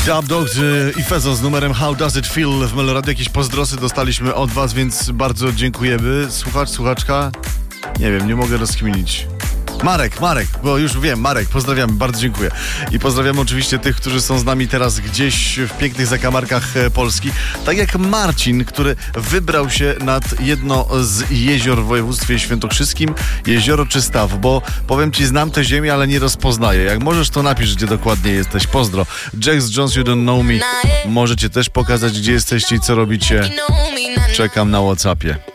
Dub i Fezo z numerem How Does It Feel w Meloradio. Jakieś pozdrosy dostaliśmy od was, więc bardzo dziękujemy. Słuchaczka? Nie wiem, nie mogę rozkminić. Marek, bo już wiem, Marek, pozdrawiamy, bardzo dziękuję. I pozdrawiamy oczywiście tych, którzy są z nami teraz gdzieś w pięknych zakamarkach Polski. Tak jak Marcin, który wybrał się nad jedno z jezior w województwie świętokrzyskim, jezioro Czystaw, bo powiem ci, znam tę ziemię, ale nie rozpoznaję. Jak możesz, to napisz, gdzie dokładnie jesteś. Pozdro. Jax Jones, You Don't Know Me. Możecie też pokazać, gdzie jesteście i co robicie. Czekam na WhatsAppie.